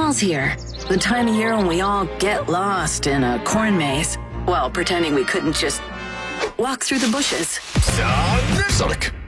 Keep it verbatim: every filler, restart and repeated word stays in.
fall's here. The time of year when we all get lost in a corn maze while pretending we couldn't just walk through the bushes. Sonic